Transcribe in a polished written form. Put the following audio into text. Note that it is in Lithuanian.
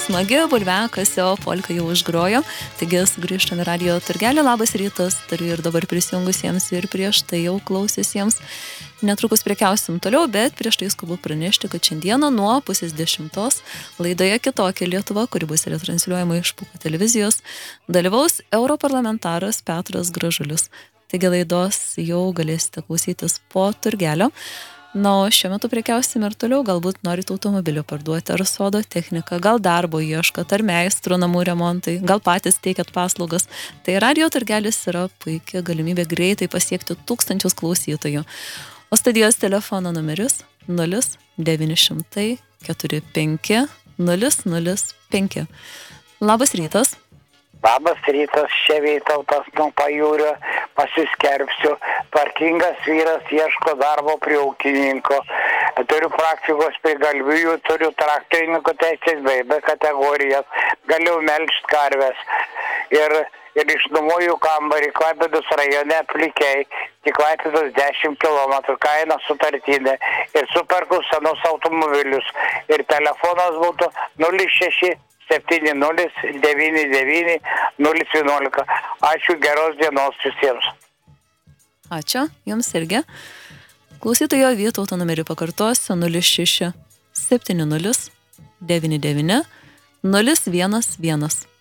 smagi bulviakasio polka jau užgrojo, taigi sugrįžtame į radijo turgelį. Labas rytas, turiu ir dabar prisijungusiems ir prieš tai jau klausysiems. Netrukus prekiausim toliau, bet prieš tai skubu pranešti, kad šiandieną nuo 9:30 laidoje Kitokia Lietuva, kuri bus retransliuojama iš Puko televizijos, dalyvaus europarlamentaras Petras Gražulis. Taigi laidos jau galėsite klausytis po turgelio. Na, o šiuo metu prekiausim ir toliau, galbūt norit automobilio parduoti ar sodo techniką, gal darbo ieškat, ar meistrų namų remontai, gal patys teikiat paslaugas. Tai radijo turgelis yra puikia galimybė greitai pasiekti 1000 klausytojų. O studijos telefono numeris 0900 45 005. Labas rytas. Labas rytas, čia Vytautas nuo Pajūrio, pasiskerbsiu. Tvarkingas vyras ieško darbo prie ūkininko. Turiu praktikos prie galvijų, turiu traktorininko teisės B kategorijas, galiu melžt karves. Ir išnuomoju kambarį Klaipėdos rajone Plikiai, tik Klaipėdos 10 km, kaina sutartinė. Ir superku senus automobilius. Ir telefonas būtų 06 7099 Ačiū, geros dienos visiems. Ačiū, jums irgi. Klausytojo Vytauto numerį pakartosiu 06 70 99 011.